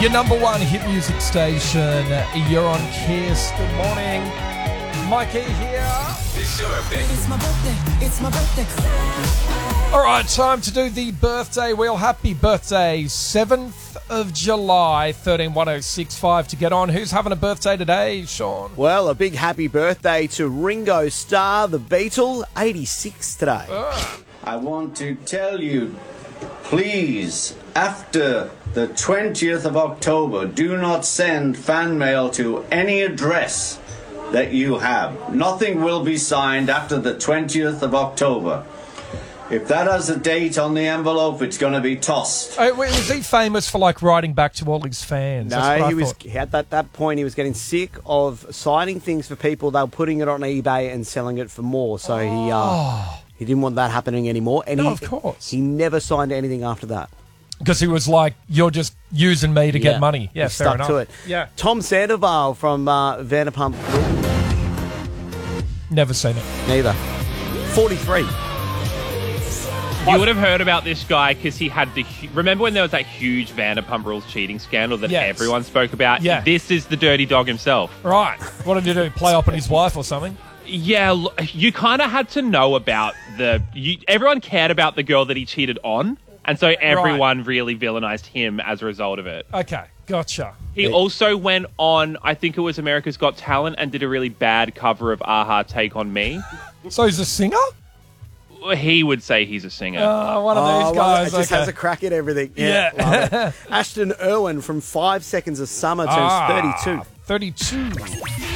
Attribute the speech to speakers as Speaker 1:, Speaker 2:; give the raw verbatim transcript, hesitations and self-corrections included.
Speaker 1: Your number one hit music station. You're on Kiss. Good morning. Mikey here.
Speaker 2: It's your birthday.
Speaker 3: It's my birthday. It's my birthday.
Speaker 1: All right, time to do the birthday wheel. Happy birthday, seventh of July, thirteen one oh six five to get on. Who's having a birthday today, Sean?
Speaker 4: Well, a big happy birthday to Ringo Starr, the Beatle, eighty-six today.
Speaker 5: I want to tell you, please, after the twentieth of October, do not send fan mail to any address that you have. Nothing will be signed after the twentieth of October. If that has a date on the envelope, it's going to be tossed.
Speaker 1: Oh, wait, was he famous for like writing back to all his fans? That's what
Speaker 4: No,
Speaker 1: I
Speaker 4: he was
Speaker 1: thought.
Speaker 4: at that, that point he was getting sick of signing things for people. They were putting it on eBay and selling it for more. So he uh, he didn't want that happening anymore. And
Speaker 1: No,
Speaker 4: he,
Speaker 1: of course.
Speaker 4: he never signed anything after that.
Speaker 1: Because he was like, you're just using me to
Speaker 4: Yeah.
Speaker 1: get money. Yeah,
Speaker 4: He
Speaker 1: fair
Speaker 4: stuck
Speaker 1: enough.
Speaker 4: to it.
Speaker 1: Yeah,
Speaker 4: Tom Sandoval from uh, Vanderpump.
Speaker 1: never seen it.
Speaker 4: Neither. forty-three.
Speaker 6: You would have heard about this guy because he had the... hu- Remember when there was that huge Vanderpump Rules cheating scandal that
Speaker 1: Yes.
Speaker 6: everyone spoke about?
Speaker 1: Yeah.
Speaker 6: This is the dirty dog himself.
Speaker 1: Right. What did you do? Play up on his wife or something?
Speaker 6: Yeah, l- you kind of had to know about the... You, everyone cared about the girl that he cheated on, and so everyone really villainized him as a result of it.
Speaker 1: Okay, gotcha.
Speaker 6: He also went on, I think it was America's Got Talent, and did a really bad cover of A-ha, Take On Me.
Speaker 1: So he's a singer?
Speaker 6: He would say he's a singer.
Speaker 1: Uh, one of
Speaker 4: Oh,
Speaker 1: these
Speaker 4: well,
Speaker 1: guys.
Speaker 4: it just
Speaker 1: okay.
Speaker 4: has a crack at everything.
Speaker 1: Yeah.
Speaker 4: Love it. Ashton Irwin from Five Seconds of Summer turns
Speaker 1: Ah,
Speaker 4: thirty-two.
Speaker 1: thirty-two.